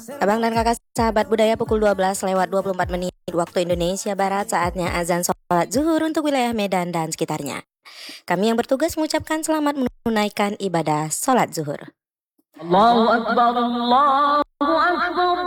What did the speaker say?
Abang dan kakak sahabat budaya pukul 12 lewat 24 menit waktu Indonesia Barat, saatnya azan sholat zuhur untuk wilayah Medan dan sekitarnya. Kami yang bertugas mengucapkan selamat menunaikan ibadah sholat zuhur. Allahu Akbar, Allahu Akbar.